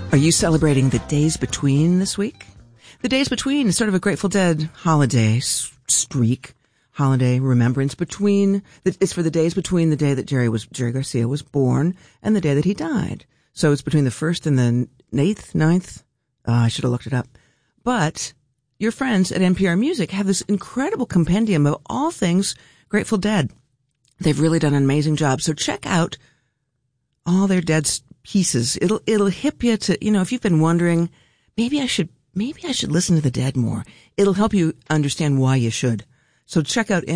Are you celebrating the days between this week? The days between is sort of a Grateful Dead holiday streak, holiday remembrance between. It's for the days between the day that Jerry Garcia was born and the day that he died. So it's between the 1st and the 8th, 9th. I should have looked it up. But your friends at NPR Music have this incredible compendium of all things Grateful Dead. They've really done an amazing job. So check out all their Dead pieces. It'll hip you to, if you've been wondering, maybe I should listen to the Dead more. It'll help you understand why you should. So check out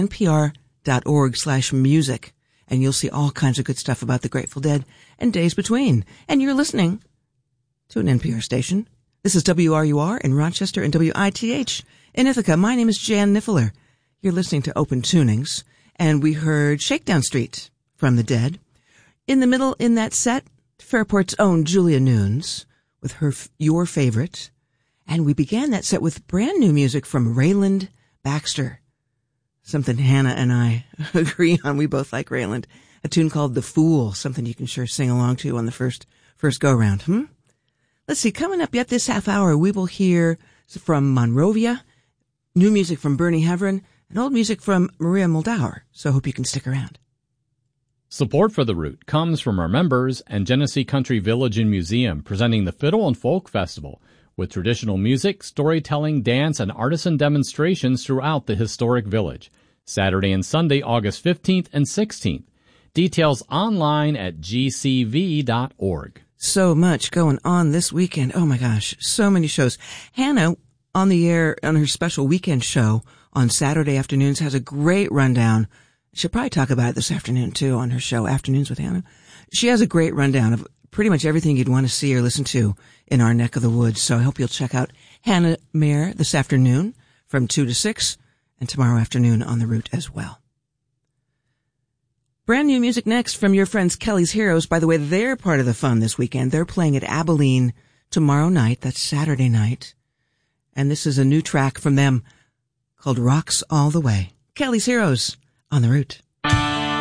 npr.org/music and you'll see all kinds of good stuff about the Grateful Dead and days between. And you're listening to an NPR station. This is WRUR in Rochester and WITH in Ithaca. My name is Jan Niffler. You're listening to Open Tunings, and we heard Shakedown Street from the Dead. In the middle in that set, Fairport's own Julia Nunes with her Your Favorite. And we began that set with brand new music from Rayland Baxter. Something Hannah and I agree on. We both like Rayland. A tune called The Fool, something you can sure sing along to on the first go-round. Let's see, coming up yet this half hour, we will hear from Monrovia, new music from Bernie Heverin, and old music from Maria Muldaur. So I hope you can stick around. Support for The Root comes from our members and Genesee Country Village and Museum, presenting the Fiddle and Folk Festival, with traditional music, storytelling, dance, and artisan demonstrations throughout the historic village. Saturday and Sunday, August 15th and 16th. Details online at gcv.org. So much going on this weekend. Oh my gosh, so many shows. Hannah, on the air on her special weekend show on Saturday afternoons, has a great rundown. She'll probably talk about it this afternoon too on her show, Afternoons with Hannah. She has a great rundown of pretty much everything you'd want to see or listen to in our neck of the woods. So I hope you'll check out Hannah Mayer this afternoon from 2 to 6 and tomorrow afternoon on The Root as well. Brand new music next from your friends Kelly's Heroes. By the way, they're part of the fun this weekend. They're playing at Abilene tomorrow night. That's Saturday night. And this is a new track from them called Rocks All the Way. Kelly's Heroes on The Root.